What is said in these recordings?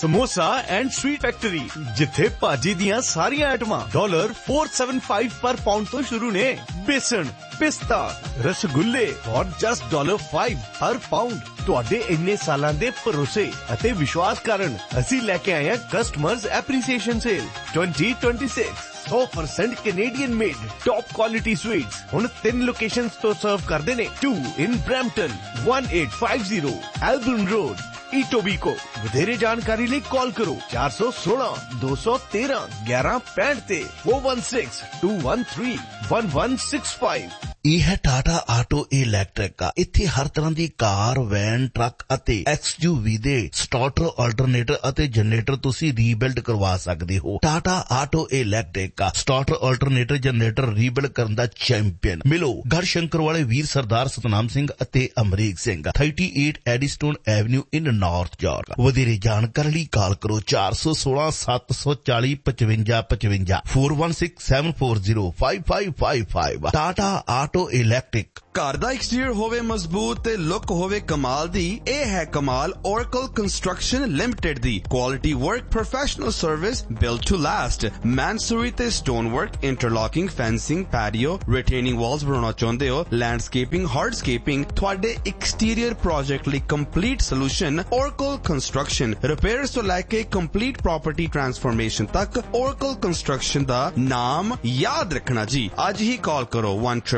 Samosa and sweet factory जिथे भाजी दियां सारियां आइटमां $475 पर पाउंड तो शुरू ने। बेसन, पिस्ता, रसगुल्ले और जस्ट $5 हर पाउंड। तुहाडे इन्ने सालां दे भरोसे अते विश्वास कारण असीं लेके आए हैं customers appreciation cell 2026। 100% Canadian made top quality sweets हुण 3 लोकेशंस तो सर्व करदे ने। 2 इन ब्रैम्पटन, 1850 एल्बर्न रोड, ईटोबीको। ਵਧੇਰੇ ਜਾਣਕਾਰੀ ਲਈ ਕਾਲ ਕਰੋ 416 213 1165 ਤੇ 416 213 1165। ਇਹ ਹੈ ਟਾਟਾ ਆਟੋ ਇਲੈਕਟ੍ਰਿਕ। ਇੱਥੇ ਹਰ ਤਰ੍ਹਾਂ ਦੀ ਕਾਰ, ਵੈਨ, ਟਰੱਕ ਅਤੇ XUV ਦੇ ਸਟਾਰਟਰ, ਆਲਟਰਨੇਟਰ ਅਤੇ ਜਨਰੇਟਰ ਤੁਸੀਂ ਰੀਬਿਲਡ ਕਰਵਾ ਸਕਦੇ ਹੋ। Tata auto electric starter, alternator, generator rebuild ਕਰਨ ਦਾ ਚੈਂਪੀਅਨ। ਮਿਲੋ ਗੜਸ਼ੰਕਰ ਵਾਲੇ ਵੀਰ ਸਰਦਾਰ ਸਤਨਾਮ ਸਿੰਘ ਅਤੇ ਅਮਰੀਕ ਸਿੰਘ, 38 ਐਡੀਸਟੋਨ ਐਵਨਿਊ ਇਨ ਨਾਰਥ ਯਾਰਕ। ਵਧੇਰੇ ਜਾਣਕਾਰੀ ਲਈ ਕਾਲ ਕਰੋ 416 740 5555 416 740 5555। Tata auto electric. ਘਰ ਦਾ ਐਕਸਟੀਰੀਅਰ ਹੋਵੇ ਮਜ਼ਬੂਤ ਤੇ ਲੁੱਕ ਹੋਵੇ ਕਮਾਲ ਦੀ, ਇਹ ਹੈ ਕਮਾਲ Oracle Construction Limited the. Quality work, professional service, built to last. ਮੈਨਸੂਰੀ ਤੇ stone work, ਇੰਟਰਲੌਕਿੰਗ, fencing, patio, ਰਿਟੇਨਿੰਗ Waltz ਬਣਾਉਣਾ ਚਾਹੁੰਦੇ ਹੋ, ਲੈਂਡਸਕੇਪਿੰਗ, ਹਾਰਡਸਕੇਪਿੰਗ, ਤੁਹਾਡੇ ਐਕਸਟੀਰੀਅਰ ਪ੍ਰੋਜੈਕਟ ਲਈ complete solution Oracle Construction। Repairs ਤੋਂ ਲੈ ਕੇ ਕੰਪਲੀਟ ਪ੍ਰੋਪਰਟੀ ਟਰਾਂਸਫਰਮੇਸ਼ਨ ਤੱਕ Oracle Construction ਦਾ ਨਾਮ ਯਾਦ ਰੱਖਣਾ ਜੀ। ਅੱਜ ਹੀ ਕਾਲ ਕਰੋ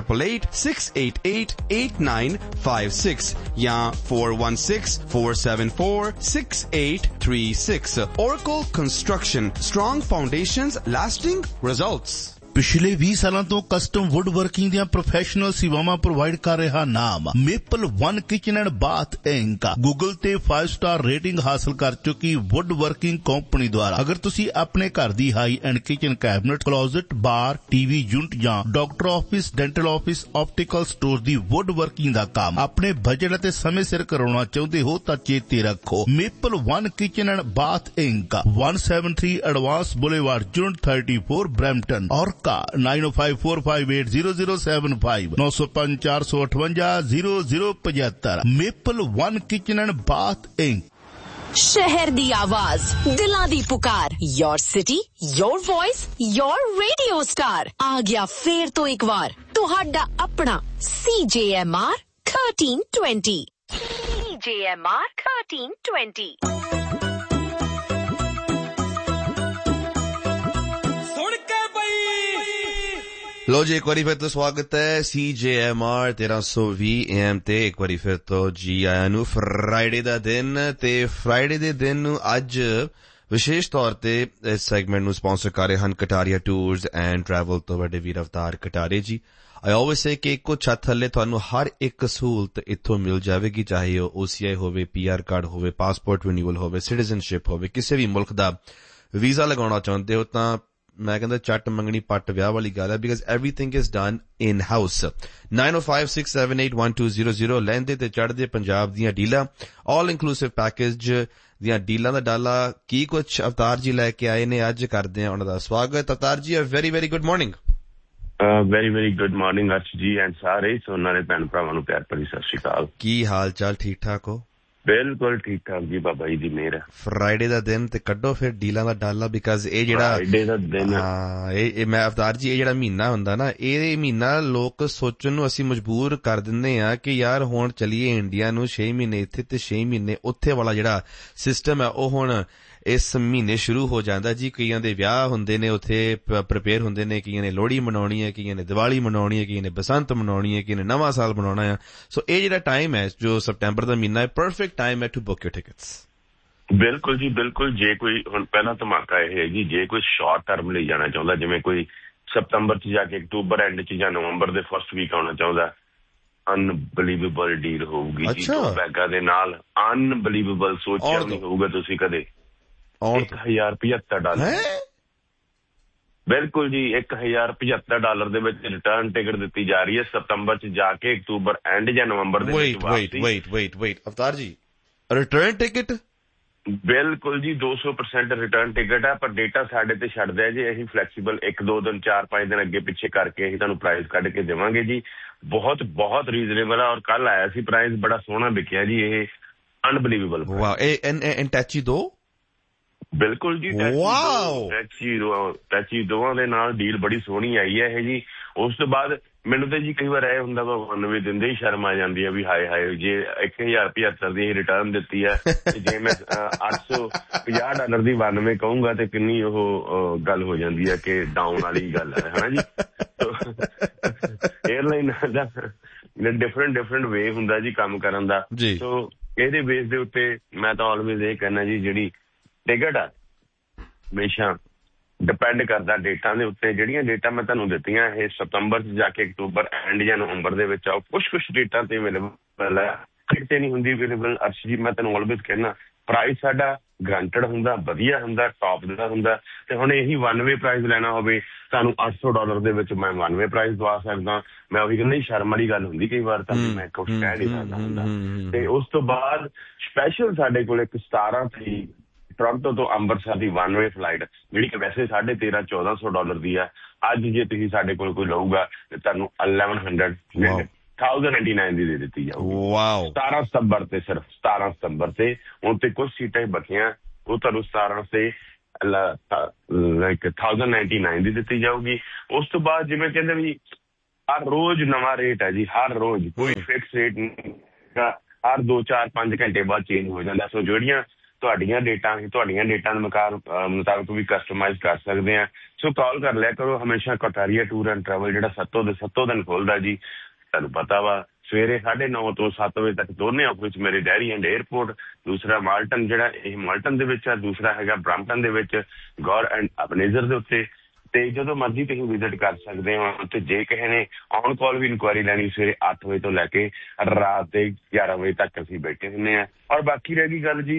1-888-688-8956 ਜਾਂ 416-474-6836। Oracle Construction, strong foundations, lasting results। ਪਿਛਲੇ 20 ਸਾਲਾਂ ਤੋਂ ਕਸਟਮ ਵੁੱਡ ਵਰਕਿੰਗ ਦੀਆਂ ਪ੍ਰੋਫੈਸ਼ਨਲ ਸੇਵਾਵਾਂ ਪ੍ਰੋਵਾਈਡ ਕਰ ਰਿਹਾ ਨਾਮ maple 1 kitchen and bath ink. Google ਤੇ 5 ਸਟਾਰ ਰੇਟਿੰਗ ਹਾਸਲ ਕਰ ਚੁੱਕੀ ਵੁੱਡ ਵਰਕਿੰਗ ਕੰਪਨੀ ਦੁਆਰਾ ਅਗਰ ਤੁਸੀਂ ਆਪਣੇ ਘਰ ਦੀ ਹਾਈ ਐਂਡ ਕਿਚਨ ਕੈਬਨਟ, ਕਲੋਜ਼ਟ, ਬਾਰ, ਟੀਵੀ ਯੂਨਿਟ ਜਾਂ doctor office, dental office, optical store ਦੀ ਵੁੱਡ ਵਰਕਿੰਗ ਦਾ ਕੰਮ ਆਪਣੇ ਬਜਟ ਅਤੇ ਸਮੇਂ ਸਿਰ ਕਰਾਉਣਾ ਚਾਹੁੰਦੇ ਹੋ ਤਾਂ ਚੇਤੇ ਰੱਖੋ maple 1 kitchen and bath ink, 173 advance boulevard, unit 34, Brampton. ਔਰ 9054580075 905-458-0075। Maple 1 kitchen and bath ink. शहर दी आवाज, दिलां दी पुकार, your city, your voice, your radio star आ गया फेर तो एक बार तुहाडा अपना CJMR 1320। CJMR 1320। ਲੋ ਜੀ, ਇੱਕ ਵਾਰੀ ਫਿਰ ਤੋਂ ਸਵਾਗਤ ਹੈ CJMR 1320 AM ਤੇ। ਇੱਕ ਵਾਰੀ ਫਿਰ ਤੋਂ ਜੀ ਆਇਆਂ ਨੂੰ ਫਰਾਈਡੇ ਦਾ ਦਿਨ। ਤੇ ਫਰਾਈਡੇ ਦੇ ਦਿਨ ਨੂੰ ਅੱਜ ਵਿਸ਼ੇਸ਼ ਤੌਰ ਤੇ ਇਸ ਸੈਗਮੈਂਟ ਨੂੰ ਸਪਾਂਸਰ ਕਰ ਰਹੇ ਹਨ ਕਟਾਰੀਆ ਟੂਰਸ ਐਂਡ ਟਰੈਵਲ ਤੋਂ ਵੱਡੇ ਵੀਰ ਅਵਤਾਰ ਕਟਾਰੇ ਜੀ। ਆਈ ਆਲਵੇਜ਼ ਸੇ ਕਿ ਇੱਕੋ ਛੱਤ ਥੱਲੇ ਤੁਹਾਨੂੰ ਹਰ ਇੱਕ ਸਹੂਲਤ ਇੱਥੋਂ ਮਿਲ ਜਾਵੇਗੀ, ਚਾਹੇ ਉਹ OCI ਹੋਵੇ, PR ਕਾਰਡ ਹੋਵੇ, ਪਾਸਪੋਰਟ ਰਿਨਿਊਅਲ ਹੋਵੇ, ਸਿਟੀਜ਼ਨਸ਼ਿਪ ਹੋਵੇ, ਕਿਸੇ ਵੀ ਮੁਲਕ ਦਾ ਵੀਜ਼ਾ ਲਗਾਉਣਾ ਚਾਹੁੰਦੇ ਹੋ ਤਾਂ ਮੈਂ ਕਹਿੰਦਾ ਚੱਟ ਮੰਗਣੀ ਪੱਟ ਵਿਆਹ ਵਾਲੀ ਗੱਲ ਹੈ, because everything is done in house. 9056781200 ਲਹਿੰਦੇ ਤੇ ਚੜ੍ਹਦੇ ਪੰਜਾਬ ਦੀਆਂ ਡੀਲਾਂ, ਆਲ ਇਨਕਲੂਸਿਵ ਪੈਕੇਜ ਦੀਆਂ ਡੀਲਾਂ ਦਾ ਡਾਲਾ ਕੀ ਕੁਛ ਅਵਤਾਰ ਜੀ ਲੈ ਕੇ ਆਏ ਨੇ। ਅੱਜ ਕਰਦੇ ਹਾਂ ਉਹਨਾਂ ਦਾ ਸਵਾਗਤ। ਅਵਤਾਰ ਜੀ, very very good morning. Very very good morning Arsh ਜੀ ਐਂਡ ਸਾਰੇ ਸੁਣਨ ਵਾਲੇ ਭੈਣ ਭਰਾਵਾਂ ਨੂੰ ਪਿਆਰ ਭਰੀ ਸਤਿ ਸ਼੍ਰੀ ਅਕਾਲ। ਕੀ ਹਾਲ ਚਾਲ? ਠੀਕ ਠਾਕ ਹੋ? ਬਿਲਕੁਲ ਠੀਕ ਠਾਕ ਜੀ, ਬਾਬਾ ਜੀ ਦੀ ਮਿਹਰ। ਫਰਾਈਡੇ ਦਾ ਦਿਨ ਤੇ ਕੱਢੋ ਫਿਰ ਡੀਲਾਂ ਦਾ ਡਾਲਾ, ਬਿਕਾਜ਼ ਇਹ ਜਿਹੜਾ ਫਰਾਈਡੇ ਦਾ ਦਿਨ ਇਹ ਮੈਂ ਅਵਤਾਰ ਜੀ ਇਹ ਜਿਹੜਾ ਮਹੀਨਾ ਹੁੰਦਾ ਨਾ, ਇਹ ਮਹੀਨਾ ਲੋਕ ਸੋਚਣ ਨੂੰ ਅਸੀਂ ਮਜਬੂਰ ਕਰ ਦਿੰਦੇ ਆ ਕਿ ਯਾਰ ਹੁਣ ਚਲੀਏ ਇੰਡੀਆ ਨੂੰ, 6 ਮਹੀਨੇ ਇੱਥੇ ਤੇ 6 ਮਹੀਨੇ ਉੱਥੇ ਵਾਲਾ ਜਿਹੜਾ ਸਿਸਟਮ ਹੈ ਉਹ ਹੁਣ ਇਸ ਮਹੀਨੇ ਸ਼ੁਰੂ ਹੋ ਜਾਂਦਾ ਜੀ। ਕਈਆਂ ਦੇ ਵਿਆਹ ਹੁੰਦੇ ਨੇ, ਉੱਥੇ ਪ੍ਰਿਪੇਅਰ ਹੁੰਦੇ ਨੇ, ਕਈਆਂ ਨੇ ਲੋਹੜੀ ਮਨਾਉਣੀ ਹੈ, ਕਈਆਂ ਨੇ ਦੀਵਾਲੀ ਮਨਾਉਣੀ ਹੈ, ਕਈਆਂ ਨੇ ਬਸੰਤ ਮਨਾਉਣੀ ਹੈ, ਕਈਆਂ ਨੇ ਨਵਾਂ ਸਾਲ ਮਨਾਉਣਾ ਹੈ। ਸੋ ਇਹ ਜਿਹੜਾ ਟਾਈਮ ਹੈ ਜੋ ਸਪਟੈਂਬਰ ਦਾ ਮਹੀਨਾ ਹੈ, ਪਰਫੈਕਟ ਟਾਈਮ ਹੈ ਟੂ ਬੁੱਕ ਯੂਰ ਟਿਕਟਸ। ਬਿਲਕੁਲ ਜੀ ਬਿਲਕੁਲ। ਜੇ ਕੋਈ ਹੁਣ ਪਹਿਲਾ ਧਮਾਕਾ ਇਹ ਹੈ ਜੀ, ਜੇ ਕੋਈ ਸ਼ਾਰਟ ਟਰਮ ਲਈ ਜਾਣਾ ਚਾਹੁੰਦਾ, ਜਿਵੇਂ ਕੋਈ ਸਤੰਬਰ ਚ ਜਾ ਕੇ ਅਕਤੂਬਰ ਐਂਡ ਚ ਜਾਂ ਨਵੰਬਰ ਦੇ ਫਸਟ ਵੀਕ ਆਉਣਾ ਚਾਹੁੰਦਾ, ਅਨਬਲੀਵੇਬਲ ਡੀਲ ਹੋਊਗੀ ਜੀ। 2 ਬੈਗਾਂ ਦੇ ਨਾਲ ਅਨਬਲੀਵੇਬਲ, ਸੋਚਿਆ ਨਹੀਂ ਹੋਊਗਾ ਤੁਸੀਂ ਕਦੇ। $1075। ਬਿਲਕੁਲ ਜੀ, $1075 ਦੇ ਵਿੱਚ ਰਿਟਰਨ ਟਿਕਟ ਦਿੱਤੀ ਜਾ ਰਹੀ ਹੈ ਸਤੰਬਰ ਚ ਜਾ ਕੇ ਅਕਤੂਬਰ ਐਂਡ ਜਾਂ ਨਵੰਬਰ ਦੇ ਵਿੱਚ ਵਾਪਸੀ। ਵੇਟ ਅਵਤਾਰ ਜੀ, ਰਿਟਰਨ ਟਿਕਟ? ਬਿਲਕੁਲ ਜੀ, 200% ਰਿਟਰਨ ਟਿਕਟ ਹੈ, ਪਰ ਡੇਟਾ ਸਾਡੇ ਤੇ ਛੱਡਦਾ ਜੀ। ਅਸੀਂ ਫਲੈਕਸੀਬਲ 1-2 ਦਿਨ 4-5 ਦਿਨ ਅੱਗੇ ਪਿੱਛੇ ਕਰਕੇ ਅਸੀਂ ਤੁਹਾਨੂੰ ਪ੍ਰਾਈਸ ਕੱਢ ਕੇ ਦੇਵਾਂਗੇ ਜੀ। ਬਹੁਤ ਬਹੁਤ ਰੀਜ਼ਨੇਬਲ ਹੈ। ਔਰ ਕੱਲ ਆਇਆ ਸੀ ਪ੍ਰਾਈਸ, ਬੜਾ ਸੋਹਣਾ ਵਿਕਿਆ ਜੀ, ਇਹ ਅਨਬਲੀਵੇਬਲ। ਵਾਹ। ਇਹ ਟੈਚੀ ਦੋ ਬਿਲਕੁਲ ਜੀ। ਟੈਚੀ ਦੋਵਾਂ ਦੇ ਨਾਲ ਡੀਲ ਬੜੀ ਸੋਹਣੀ ਆਈ ਹੈ ਇਹ ਜੀ। ਉਸ ਤੋਂ ਬਾਅਦ ਮੈਨੂੰ ਤਾਂ ਜੀ ਕਈ ਵਾਰ ਇਹ ਹੁੰਦਾ ਵਾ 99 ਦਿੰਦੇ ਹੀ ਸ਼ਰਮ ਆ ਜਾਂਦੀ ਹੈ ਵੀ ਹਾਏ ਹਾਏ ਜੇ 1075 ਦੀ ਰਿਟਰਨ ਦਿੱਤੀ ਹੈ ਜੇ ਮੈਂ $850 ਦੀ 92 ਕਹੂੰਗਾ ਤੇ ਕਿੰਨੀ ਉਹ ਗੱਲ ਹੋ ਜਾਂਦੀ ਹੈ ਕਿ ਡਾਊਨ ਵਾਲੀ ਗੱਲ ਹੈ ਹਨਾ ਜੀ। ਏਅਰਲਾਈਨ ਦਾ ਡਿਫਰੈਂਟ ਵੇ ਹੁੰਦਾ ਜੀ ਕੰਮ ਕਰਨ ਦਾ। ਸੋ ਇਹਦੇ ਬੇਸ ਦੇ ਉੱਤੇ ਮੈਂ ਤਾਂ ਆਲਵੇਜ਼ ਇਹ ਕਹਿਣਾ ਜੀ ਜਿਹੜੀ ਟਿਕਟ ਆ ਹਮੇਸ਼ਾ ਡਿਪੈਂਡ ਕਰਦਾ ਡੇਟਾਂ ਦੇ ਉੱਤੇ। ਜਿਹੜੀਆਂ ਡੇਟਾਂ ਮੈਂ ਤੁਹਾਨੂੰ ਦਿੱਤੀਆਂ ਇਹ ਸਤੰਬਰ 'ਚ ਜਾ ਕੇ ਅਕਤੂਬਰ ਐਂਡ ਜਾਂ ਨਵੰਬਰ ਦੇ ਵਿੱਚ ਆਓ। ਕੁਛ ਡੇਟਾਂ ਤੇ ਅਵੇਲੇਬਲ ਹੈ, ਕਿਤੇ ਨਹੀਂ ਹੁੰਦੀ ਅਵੇਲੇਬਲ। ਅਰਸ਼ ਜੀ ਮੈਂ ਤੁਹਾਨੂੰ ਆਲਵੇਜ਼ ਕਹਿਣਾ ਪ੍ਰਾਈਸ ਸਾਡਾ ਗਰੰਟਡ ਹੁੰਦਾ, ਵਧੀਆ ਹੁੰਦਾ, ਟੌਪ ਦਾ ਹੁੰਦਾ। ਤੇ ਹੁਣ ਇਹੀ 92 ਪ੍ਰਾਈਸ ਲੈਣਾ ਹੋਵੇ ਤੁਹਾਨੂੰ $800 ਦੇ ਵਿੱਚ ਮੈਂ 92 ਪ੍ਰਾਈਸ ਦਵਾ ਸਕਦਾ। ਮੈਂ ਉਹੀ ਕਹਿੰਦਾ ਸ਼ਰਮ ਵਾਲੀ ਗੱਲ ਹੁੰਦੀ ਕਈ ਵਾਰ ਤਾਂ ਮੈਂ ਕੁਛ ਕਹਿ ਨਹੀਂ ਸਕਦਾ ਹੁੰਦਾ। ਤੇ ਉਸ ਤੋਂ ਬਾਅਦ ਸਪੈਸ਼ਲ ਸਾਡੇ ਕੋਲ ਇੱਕ 17 ਤਰੀਕ ਟੋਰਾਂਟੋ ਤੋਂ ਅੰਮ੍ਰਿਤਸਰ ਦੀ 1 ਵੇ ਫਲਾਈਟ ਜਿਹੜੀ ਕਿ ਵੈਸੇ $1300-1400 ਦੀ ਆ। ਅੱਜ ਜੇ ਤੁਸੀਂ ਸਾਡੇ ਕੋਲ ਕੋਈ ਲਊਗਾ ਤੇ ਤੁਹਾਨੂੰ 1099 ਦੀ ਦੇ ਦਿੱਤੀ ਜਾਊਗੀ। 17 ਸਤੰਬਰ ਤੇ, ਸਿਰਫ 17 ਸਤੰਬਰ ਤੇ। ਹੁਣ ਤੇ ਕੁਛ ਸੀਟਾਂ ਹੀ ਬਚੀਆਂ, ਉਹ ਤੁਹਾਨੂੰ 17 ਤੇ 1099 ਦੀ ਦਿੱਤੀ ਜਾਊਗੀ। ਉਸ ਤੋਂ ਬਾਅਦ ਜਿਵੇਂ ਕਹਿੰਦੇ ਵੀ ਹਰ ਰੋਜ਼ ਨਵਾਂ ਰੇਟ ਹੈ ਜੀ, ਹਰ ਰੋਜ਼ ਕੋਈ ਫਿਕਸ ਰੇਟ ਨਹੀਂ, ਹਰ 2-4-5 ਘੰਟੇ ਬਾਅਦ ਚੇਂਜ ਹੋ ਜਾਂਦਾ। ਸੋ ਜਿਹੜੀਆਂ ਤੁਹਾਡੀਆਂ ਡੇਟਾਂ ਦੇ ਮੁਤਾਬਕ ਵੀ ਕਸਟਮਾਈਜ਼ ਕਰ ਸਕਦੇ ਆ। ਸੋ ਕਾਲ ਕਰ ਲਿਆ ਕਰੋ ਹਮੇਸ਼ਾ। ਕਟਾਰੀਆ ਟੂਰ ਐਂਡ ਟਰੈਵਲ ਜਿਹੜਾ ਸੱਤੋਂ ਦਿਨ ਖੋਲਦਾ ਜੀ। ਤੁਹਾਨੂੰ ਪਤਾ ਵਾ ਸਵੇਰੇ 9:30 ਤੋਂ 7 ਵਜੇ ਤੱਕ ਦੋਨੇ ਆਫਿਸ ਮੇਰੇ ਡੈਰੀ ਐਂਡ ਏਅਰਪੋਰਟ। ਦੂਸਰਾ ਮਾਲਟਨ ਜਿਹੜਾ ਇਹ ਮਾਲਟਨ ਦੇ ਵਿੱਚ ਆ, ਦੂਸਰਾ ਹੈਗਾ ਬ੍ਰੈਂਪਟਨ ਦੇ ਵਿੱਚ ਗੌਰ ਐਂਡ ਅਬਨੇਜ਼ਰ ਦੇ ਉੱਤੇ। ਤੇ ਜਦੋਂ ਮਰਜ਼ੀ ਤੁਸੀਂ ਵਿਜ਼ਿਟ ਕਰ ਸਕਦੇ ਹੋ। ਤੇ ਜੇ ਕਿਸੇ ਨੇ ਔਨ ਕਾਲ ਵੀ ਇਨਕੁਆਇਰੀ ਲੈਣੀ ਸਵੇਰੇ 8 ਵਜੇ ਤੋਂ ਲੈ ਕੇ ਰਾਤ ਦੇ 11 ਵਜੇ ਤੱਕ ਅਸੀਂ ਬੈਠੇ ਹੁੰਦੇ ਹਾਂ। ਔਰ ਬਾਕੀ ਰਹਿ ਗਈ ਗੱਲ ਜੀ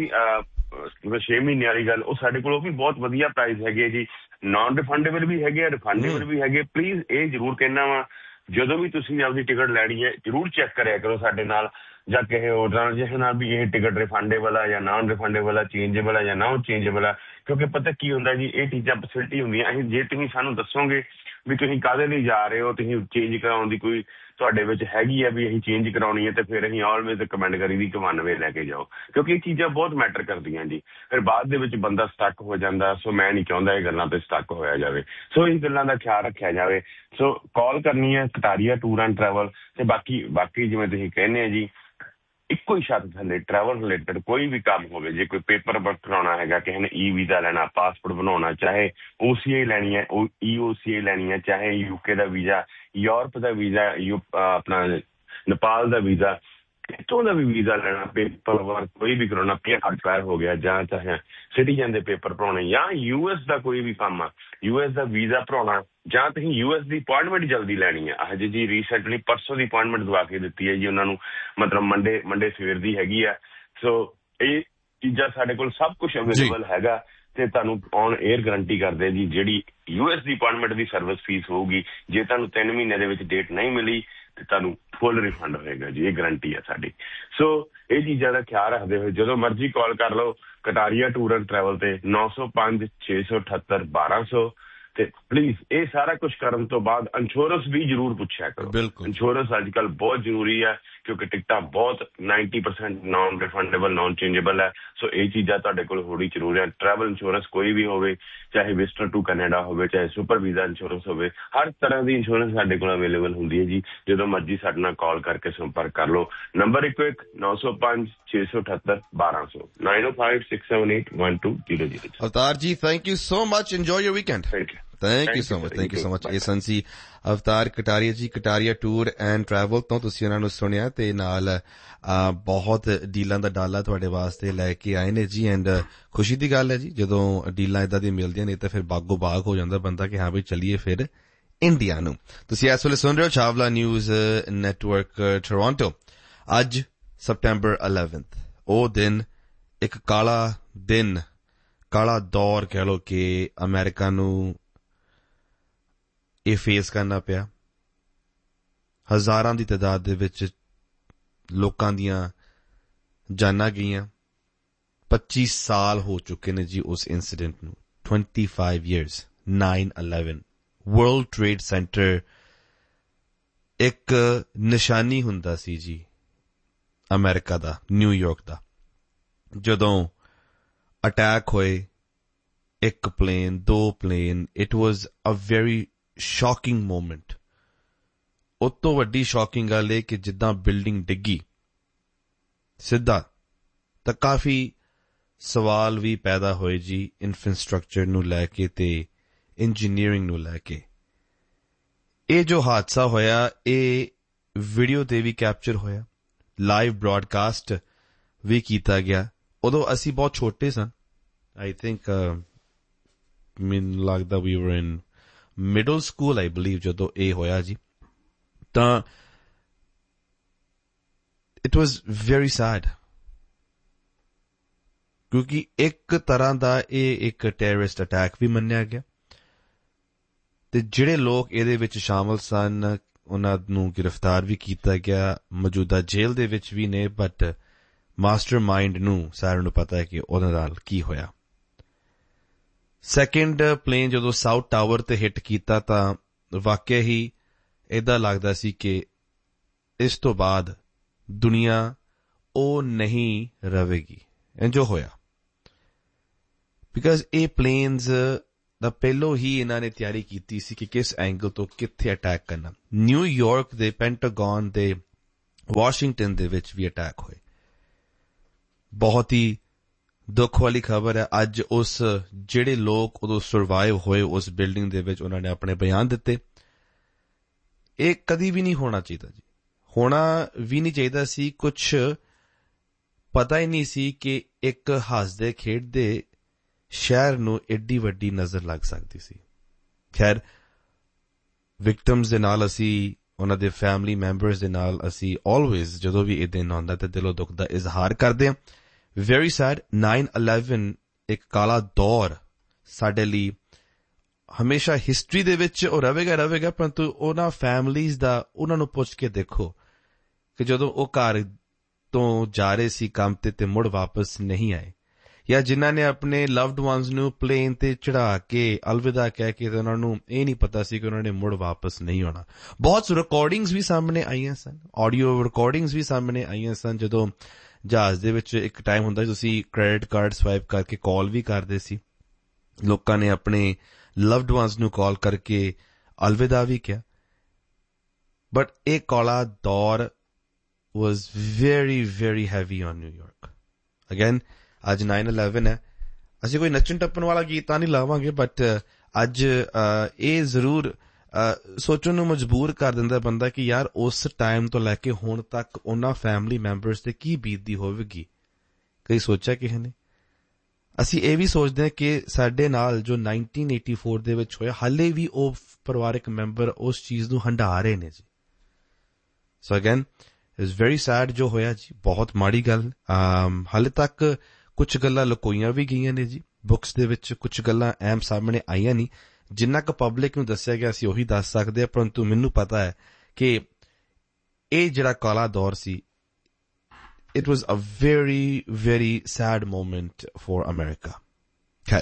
6 ਮਹੀਨਿਆਂ ਵਾਲੀ ਗੱਲ, ਉਹ ਸਾਡੇ ਕੋਲ ਉਹ ਵੀ ਬਹੁਤ ਵਧੀਆ ਪ੍ਰਾਈਸ ਹੈਗੇ ਜੀ। ਨਾਨ ਰਿਫੰਡੇਬਲ ਵੀ ਹੈਗੇ ਆ, ਰਿਫੰਡੇਬਲ ਵੀ ਹੈਗੇ। ਪਲੀਜ਼ ਇਹ ਜ਼ਰੂਰ ਕਹਿਣਾ ਵਾ ਜਦੋਂ ਵੀ ਤੁਸੀਂ ਆਪਦੀ ਟਿਕਟ ਲੈਣੀ ਹੈ ਜ਼ਰੂਰ ਚੈੱਕ ਕਰਿਆ ਕਰੋ ਸਾਡੇ ਨਾਲ ਜਾਂ ਕਿਸੇ ਹੋਰ ਜਿਹੇ ਨਾਲ ਵੀ ਇਹ ਟਿਕਟ ਰਿਫੰਡੇਬਲ ਆ ਜਾਂ ਨਾਨ ਰਿਫੰਡੇਬਲ ਆ, ਚੇਂਜੇਬਲ ਆ ਜਾਂ ਨਾਨ ਚੇਂਜੇਬਲ ਆ। ਕਿਉਂਕਿ ਪਤਾ ਕੀ ਹੁੰਦਾ ਜੀ ਇਹ ਚੀਜ਼ਾਂ ਫੈਸਿਲਿਟੀ ਹੁੰਦੀਆਂ। ਅਸੀਂ ਜੇ ਤੁਸੀਂ ਸਾਨੂੰ ਦੱਸੋਗੇ ਵੀ ਤੁਸੀਂ ਕਾਹਦੇ ਲਈ ਜਾ ਰਹੇ ਹੋ, ਤੁਸੀਂ ਚੇਂਜ ਕਰਾਉਣ ਦੀ ਕੋਈ ਤੁਹਾਡੇ ਵਿੱਚ ਹੈਗੀ ਆ ਵੀ ਅਸੀਂ ਚੇਂਜ ਕਰਾਉਣੀ ਹੈ ਤੇ ਫਿਰ ਅਸੀਂ ਆਲਵੇਜ਼ ਰਿਕਮੈਂਡ ਕਰੀ ਦੀ 91 ਲੈ ਕੇ ਜਾਓ। ਕਿਉਂਕਿ ਇਹ ਚੀਜ਼ਾਂ ਬਹੁਤ ਮੈਟਰ ਕਰਦੀਆਂ ਜੀ। ਫਿਰ ਬਾਅਦ ਦੇ ਵਿੱਚ ਬੰਦਾ ਸਟੱਕ ਹੋ ਜਾਂਦਾ। ਸੋ ਮੈਂ ਨਹੀਂ ਚਾਹੁੰਦਾ ਇਹ ਗੱਲਾਂ ਤੇ ਸਟੱਕ ਹੋਇਆ ਜਾਵੇ। ਸੋ ਇਹ ਗੱਲਾਂ ਦਾ ਖਿਆਲ ਰੱਖਿਆ ਜਾਵੇ। ਸੋ ਕਾਲ ਕਰਨੀ ਹੈ ਕਟਾਰੀਆ ਟੂਰ ਐਂਡ ਟਰੈਵਲ। ਤੇ ਬਾਕੀ ਜਿਵੇਂ ਤੁਸੀਂ ਕਹਿੰਦੇ ਆ ਜੀ ਇੱਕੋ ਹੀ ਛੱਤ ਥੱਲੇ ਟਰੈਵਲ ਰਿਲੇਟਡ ਕੋਈ ਵੀ ਕੰਮ ਹੋਵੇ, ਜੇ ਕੋਈ ਪੇਪਰ ਵਰਕ ਕਰਾਉਣਾ ਹੈਗਾ, ਕਿਸੇ ਨੇ ਈ ਵੀਜ਼ਾ ਲੈਣਾ, ਪਾਸਪੋਰਟ ਬਣਾਉਣਾ, ਚਾਹੇ OCA ਲੈਣੀ ਹੈ, EOCA ਲੈਣੀ ਹੈ, ਚਾਹੇ UK ਦਾ ਵੀਜ਼ਾ, ਯੂਰਪ ਦਾ ਵੀਜ਼ਾ, ਆਪਣਾ ਨੇਪਾਲ ਦਾ ਵੀਜ਼ਾ, ਇੱਥੋਂ ਦਾ ਵੀ ਵੀਜ਼ਾ ਲੈਣਾ, ਪੇਪਰ ਵਰਕ ਕੋਈ ਵੀ ਕਰਾਉਣਾ, PR ਹੋ ਗਿਆ ਜਾਂ ਚਾਹੇ ਸਿਟੀਜ਼ਨ ਦੇ ਪੇਪਰ ਭਰਾਉਣੇ ਜਾਂ US ਦਾ ਕੋਈ ਵੀ ਕੰਮ ਆ, US ਦਾ ਵੀਜ਼ਾ ਭਰਾਉਣਾ ਜਾਂ ਤੁਸੀਂ US ਦੀ ਅਪਾਇੰਟਮੈਂਟ ਜਲਦੀ ਲੈਣੀ ਹੈ। ਹਜੇ ਜੀ ਰੀਸੈਂਟਲੀ ਪਰਸੋਂ ਦੀ ਅਪਾਇੰਟਮੈਂਟ ਦਵਾ ਕੇ ਦਿੱਤੀ ਹੈ ਜੀ ਉਹਨਾਂ ਨੂੰ, ਮਤਲਬ ਮੰਡੇ ਸਵੇਰ ਦੀ ਹੈਗੀ ਆ। ਸੋ ਇਹ ਚੀਜ਼ਾਂ ਸਾਡੇ ਕੋਲ ਸਭ ਕੁਛ ਅਵੇਲੇਬਲ ਹੈਗਾ ਤੇ ਤੁਹਾਨੂੰ ਔਨ 에ਅਰ ਗਰੰਟੀ ਕਰਦੇ ਜੀ ਜਿਹੜੀ US ਦੀ ਅਪਾਇੰਟਮੈਂਟ ਦੀ ਸਰਵਿਸ ਫੀਸ ਹੋਊਗੀ ਜੇ ਤੁਹਾਨੂੰ 3 ਮਹੀਨੇ ਦੇ ਵਿੱਚ ਡੇਟ ਨਹੀਂ ਮਿਲੀ ਤੇ ਤੁਹਾਨੂੰ ਫੁੱਲ ਰਿਫੰਡ ਹੋਏਗਾ ਜੀ। ਇਹ ਗਰੰਟੀ ਹੈ ਸਾਡੀ। ਸੋ ਇਹ ਚੀਜ਼ਾਂ ਦਾ ਖਿਆਲ ਰੱਖਦੇ ਹੋਏ ਜਦੋਂ ਮਰਜ਼ੀ ਕਾਲ ਕਰ ਲਓ ਕਟਾਰੀਆ ਟੂਰ ਐਂਡ ਟਰੈਵਲ ਤੇ 905-678-1200। ਤੇ ਪਲੀਜ਼ ਇਹ ਸਾਰਾ ਕੁਝ ਕਰਨ ਤੋਂ ਬਾਅਦ ਇੰਸ਼ੋਰੈਂਸ ਵੀ ਜ਼ਰੂਰ ਪੁੱਛਿਆ ਕਰੋ। ਇੰਸ਼ੋਰੈਂਸ ਅੱਜ ਕੱਲ੍ਹ ਬਹੁਤ ਜ਼ਰੂਰੀ ਹੈ ਕਿਉਂਕਿ ਟਿਕਟਾਂ ਬਹੁਤ 90% ਨਾਨ ਰਿਫੰਡੇਬਲ ਨਾਨ ਚੇਂਜੇਬਲ ਹੈ। ਸੋ ਇਹ ਚੀਜ਼ਾਂ ਤੁਹਾਡੇ ਕੋਲ ਹੋਣੀ ਜ਼ਰੂਰੀ ਹੈ। ਟਰੈਵਲ ਇੰਸ਼ੋਰੈਂਸ ਕੋਈ ਵੀ ਹੋਵੇ, ਚਾਹੇ ਵਿਜ਼ਟਰ ਟੂ ਕੈਨੇਡਾ ਹੋਵੇ, ਚਾਹੇ ਸੁਪਰ ਵੀਜ਼ਾ ਇੰਸ਼ੋਰੈਂਸ ਹੋਵੇ, ਹਰ ਤਰ੍ਹਾਂ ਦੀ ਇੰਸ਼ੋਰੈਂਸ ਸਾਡੇ ਕੋਲ ਅਵੇਲੇਬਲ ਹੁੰਦੀ ਹੈ ਜੀ। ਜਦੋਂ ਮਰਜ਼ੀ ਸਾਡੇ ਨਾਲ ਕਾਲ ਕਰਕੇ ਸੰਪਰਕ ਕਰ ਲਓ। ਨੰਬਰ ਇੱਕੋ ਇੱਕ 905-678-1200 905-678-1200। ਅਵਤਾਰ ਜੀ thank you so much. Enjoy your weekend. Thank you so much. ਇਹ ਸਨ ਸੀ ਅਵਤਾਰ ਕਟਾਰੀਆ ਜੀ, ਕਟਾਰੀਆ ਟੂਰ ਐਂਡ ਟਰੈਵਲ ਤੋਂ। ਤੁਸੀਂ ਉਹਨਾਂ ਨੂੰ ਸੁਣਿਆ ਤੇ ਨਾਲ ਬਹੁਤ ਡੀਲਾਂ ਦਾ ਡਾਲਾ ਤੁਹਾਡੇ ਵਾਸਤੇ ਲੈ ਕੇ ਆਏ ਨੇ ਜੀ। ਐਂਡ ਖੁਸ਼ੀ ਦੀ ਗੱਲ ਹੈ ਜੀ ਜਦੋਂ ਡੀਲਾਂ ਏਦਾਂ ਦੀਆਂ ਮਿਲਦੀਆਂ ਨੇ ਤਾਂ ਫਿਰ ਬਾਗੋ ਬਾਗ ਹੋ ਜਾਂਦਾ ਬੰਦਾ ਕਿ ਹਾਂ ਵੀ ਚੱਲੀਏ ਫਿਰ ਇੰਡੀਆ ਨੂੰ। ਤੁਸੀਂ ਇਸ ਵੇਲੇ ਸੁਣ ਰਹੇ ਹੋ ਛਾਵਲਾ ਨਿਊਜ਼ ਨੈਟਵਰਕ ਟੋਰਾਂਟੋ। ਅੱਜ ਸਪਟੈਂਬਰ 11 ਉਹ ਦਿਨ ਇੱਕ ਕਾਲਾ ਦੌਰ ਕਹਿ ਲਓ ਕਿ ਅਮਰੀਕਾ ਨੂੰ ਇਹ ਫੇਸ ਕਰਨਾ ਪਿਆ। ਹਜ਼ਾਰਾਂ ਦੀ ਤਾਦਾਦ ਦੇ ਵਿੱਚ ਲੋਕਾਂ ਦੀਆਂ ਜਾਨਾਂ ਗਈਆਂ। 25 ਸਾਲ ਹੋ ਚੁੱਕੇ ਨੇ ਜੀ ਉਸ ਇਨਸੀਡੈਂਟ ਨੂੰ। 25 years 9/11 ਵਰਲਡ ਟ੍ਰੇਡ ਸੈਂਟਰ ਇੱਕ ਨਿਸ਼ਾਨੀ ਹੁੰਦਾ ਸੀ ਜੀ ਅਮਰੀਕਾ ਦਾ, ਨਿਊਯਾਰਕ ਦਾ। ਜਦੋਂ ਅਟੈਕ ਹੋਏ 1 plane, 2 plane. It was a very shocking moment. ਉਸ ਤੋਂ ਵੱਡੀ ਸ਼ੌਕਿੰਗ ਗੱਲ ਇਹ ਕਿ ਜਿੱਦਾਂ ਬਿਲਡਿੰਗ ਡਿੱਗੀ ਸਿੱਧਾ ਤਾਂ ਕਾਫੀ ਸਵਾਲ ਵੀ ਪੈਦਾ ਹੋਏ ਜੀ ਇਨਫਰਾਸਟ੍ਰਕਚਰ ਨੂੰ ਲੈ ਕੇ ਤੇ ਇੰਜੀਨੀਅਰਿੰਗ ਨੂੰ ਲੈ ਕੇ। ਇਹ ਜੋ ਹਾਦਸਾ ਹੋਇਆ ਇਹ ਵੀਡੀਓ ਤੇ ਵੀ ਕੈਪਚਰ ਹੋਇਆ, ਲਾਈਵ ਬ੍ਰੌਡਕਾਸਟ ਵੀ ਕੀਤਾ ਗਿਆ। ਉਦੋਂ ਅਸੀਂ ਬਹੁਤ ਛੋਟੇ ਸਨ। ਆਈ ਥਿੰਕ ਮੈਨੂੰ ਲੱਗਦਾ ਵੀ ਵਰ ਇਨ ਮਿਡਲ ਸਕੂਲ ਆਈ ਬਲੀਵ ਜਦੋਂ ਇਹ ਹੋਇਆ ਜੀ। ਤਾਂ ਇਟ ਵਾਜ਼ ਵੈਰੀ ਸੈਡ ਕਿਉਂਕਿ ਇੱਕ ਤਰ੍ਹਾਂ ਦਾ ਇਹ ਇੱਕ ਟੈਰਰਿਸਟ ਅਟੈਕ ਵੀ ਮੰਨਿਆ ਗਿਆ ਤੇ ਜਿਹੜੇ ਲੋਕ ਇਹਦੇ ਵਿੱਚ ਸ਼ਾਮਲ ਸਨ ਉਹਨਾਂ ਨੂੰ ਗ੍ਰਿਫਤਾਰ ਵੀ ਕੀਤਾ ਗਿਆ, ਮੌਜੂਦਾ ਜੇਲ੍ਹ ਦੇ ਵਿੱਚ ਵੀ ਨੇ। ਬਟ ਮਾਸਟਰ ਮਾਈਂਡ ਨੂੰ ਸਾਰਿਆਂ ਨੂੰ ਪਤਾ ਹੈ ਕਿ ਉਹਦੇ ਨਾਲ ਕੀ ਹੋਇਆ। ਸੈਕਿੰਡ ਪਲੇਨ ਜਦੋਂ ਸਾਊਥ ਟਾਵਰ ਤੇ ਹਿੱਟ ਕੀਤਾ ਤਾਂ ਵਾਕਿਆ ਹੀ ਏਦਾਂ ਲੱਗਦਾ ਸੀ ਕਿ ਇਸ ਤੋਂ ਬਾਅਦ ਦੁਨੀਆ ਉਹ ਨਹੀਂ ਰਵੇਗੀ। ਜੋ ਹੋਇਆ ਬਿਕਾਜ਼ ਇਹ ਪਲੇਨਸ ਦਾ ਪਹਿਲੋਂ ਹੀ ਇਹਨਾਂ ਨੇ ਤਿਆਰੀ ਕੀਤੀ ਸੀ ਕਿ ਕਿਸ ਐਂਗਲ ਤੋਂ ਕਿੱਥੇ ਅਟੈਕ ਕਰਨਾ। ਨਿਊਯਾਰਕ ਦੇ ਪੈਂਟਾਗਨ ਦੇ ਵਾਸ਼ਿੰਗਟਨ ਦੇ ਵਿੱਚ ਵੀ ਅਟੈਕ ਹੋਏ। ਬਹੁਤ ਹੀ ਦੁੱਖ ਵਾਲੀ ਖਬਰ ਹੈ। ਅੱਜ ਉਸ ਜਿਹੜੇ ਲੋਕ ਉਦੋਂ ਸਰਵਾਈਵ ਹੋਏ ਉਸ ਬਿਲਡਿੰਗ ਦੇ ਵਿੱਚ ਉਹਨਾਂ ਨੇ ਆਪਣੇ ਬਿਆਨ ਦਿੱਤੇ। ਇਹ ਕਦੀ ਵੀ ਨਹੀਂ ਹੋਣਾ ਚਾਹੀਦਾ ਜੀ, ਹੋਣਾ ਵੀ ਨਹੀਂ ਚਾਹੀਦਾ ਸੀ। ਕੁਛ ਪਤਾ ਹੀ ਨਹੀਂ ਸੀ ਕਿ ਇੱਕ ਹੱਸਦੇ ਖੇਡਦੇ ਸ਼ਹਿਰ ਨੂੰ ਏਡੀ ਵੱਡੀ ਨਜ਼ਰ ਲੱਗ ਸਕਦੀ ਸੀ। ਖੈਰ ਵਿਕਟਮਸ ਦੇ ਨਾਲ ਅਸੀਂ, ਉਹਨਾਂ ਦੇ ਫੈਮਿਲੀ ਮੈਂਬਰਸ ਦੇ ਨਾਲ ਅਸੀਂ ਆਲਵੇਜ਼ ਜਦੋਂ ਵੀ ਇਹ ਦਿਨ ਆਉਂਦਾ ਤੇ ਦਿਲੋਂ ਦੁੱਖ ਦਾ ਇਜ਼ਹਾਰ ਕਰਦੇ ਹਾਂ। Very sad. 9/11 ਇੱਕ ਕਾਲਾ ਦੌਰ ਸਾਡੇ ਲਈ ਹਮੇਸ਼ਾ ਹਿਸਟਰੀ ਦੇ ਵਿੱਚ ਉਹ ਰਹੇਗਾ ਪਰੰਤੂ ਉਹਨਾਂ ਫੈਮਲੀਜ਼ ਦਾ ਉਹਨਾਂ ਨੂੰ ਪੁੱਛ ਕੇ ਦੇਖੋ ਕਿ ਜਦੋਂ ਉਹ ਘਰ ਤੋਂ ਜਾ ਰਹੇ ਸੀ ਕੰਮ ਤੇ ਮੁੜ ਵਾਪਸ ਨਹੀਂ ਆਏ, ਜਾਂ ਜਿਨ੍ਹਾਂ ਨੇ ਆਪਣੇ ਲਵਡ ਵਨਸ ਨੂੰ ਪਲੇਨ ਤੇ ਚੜਾ ਕੇ ਅਲਵਿਦਾ ਕਹਿ ਕੇ ਤੇ ਉਹਨਾਂ ਨੂੰ ਇਹ ਨਹੀਂ ਪਤਾ ਸੀ ਕਿ ਉਹਨਾਂ ਨੇ ਮੁੜ ਵਾਪਸ ਨਹੀਂ ਆਉਣਾ। ਬਹੁਤ ਰਿਕਾਰਡਿੰਗਸ ਵੀ ਸਾਹਮਣੇ ਆਈਆਂ ਸਨ, ਆਡੀਓ ਰਿਕਾਰਡਿੰਗਸ ਵੀ ਸਾਹਮਣੇ ਆਈਆਂ ਸਨ। ਜਦੋਂ ਜਹਾਜ਼ ਦੇ ਵਿੱਚ ਇੱਕ ਟਾਈਮ ਹੁੰਦਾ ਤੁਸੀਂ ਕ੍ਰੈਡਿਟ ਕਾਰਡ ਸਵਾਈਪ ਕਰਕੇ ਕਾਲ ਵੀ ਕਰਦੇ ਸੀ, ਲੋਕਾਂ ਨੇ ਆਪਣੇ ਲਵਡ ਵਨਸ ਨੂੰ ਕਾਲ ਕਰਕੇ ਅਲਵਿਦਾ ਵੀ ਕਿਹਾ। ਬਟ ਇਹ ਕਾਲਾ ਦੌਰ was very very heavy on New York. Again, ਅੱਜ 9/11 ਹੈ। ਅਸੀਂ ਕੋਈ ਨੱਚਣ ਟੱਪਣ ਵਾਲਾ ਗੀਤ ਤਾਂ ਨਹੀਂ ਲਾਵਾਂਗੇ ਬਟ ਅੱਜ ਇਹ ਜ਼ਰੂਰ ਸੋਚਣ ਨੂੰ ਮਜਬੂਰ ਕਰ ਦਿੰਦਾ ਬੰਦਾ ਕਿ ਯਾਰ ਉਸ ਟਾਈਮ ਤੋਂ ਲੈ ਕੇ ਹੁਣ ਤੱਕ ਉਹਨਾਂ ਫੈਮਿਲੀ ਮੈਂਬਰਸ ਤੇ ਕੀ ਬੀਤਦੀ ਹੋਵੇਗੀ। ਕਈ ਸੋਚਿਆ ਕਿਸੇ ਨੇ। ਅਸੀਂ ਇਹ ਵੀ ਸੋਚਦੇ ਹਾਂ ਕਿ ਸਾਡੇ ਨਾਲ ਜੋ 1984 ਦੇ ਵਿੱਚ ਹੋਇਆ ਹਾਲੇ ਵੀ ਉਹ ਪਰਿਵਾਰਕ ਮੈਂਬਰ ਉਸ ਚੀਜ਼ ਨੂੰ ਹੰਢਾ ਰਹੇ ਨੇ ਜੀ। ਸੋ ਅਗੇਨ ਇਟਸ ਵੈਰੀ ਸੈਡ ਜੋ ਹੋਇਆ ਜੀ, ਬਹੁਤ ਮਾੜੀ ਗੱਲ। ਹਾਲੇ ਤੱਕ ਕੁਝ ਗੱਲਾਂ ਲੁਕੋਈਆਂ ਵੀ ਗਈਆਂ ਨੇ ਜੀ ਬੁੱਕਸ ਦੇ ਵਿੱਚ, ਕੁਝ ਗੱਲਾਂ ਐਮ ਸਾਹਮਣੇ ਆਈਆਂ ਨਹੀਂ। ਜਿੰਨਾ ਕੁ ਪਬਲਿਕ ਨੂੰ ਦੱਸਿਆ ਗਿਆ ਅਸੀਂ ਉਹੀ ਦੱਸ ਸਕਦੇ ਹਾਂ, ਪਰੰਤੂ ਮੈਨੂੰ ਪਤਾ ਹੈ ਕਿ ਇਹ ਜਿਹੜਾ ਕਾਲਾ ਦੌਰ ਸੀ it was a very very sad moment for America. ਖੈਰ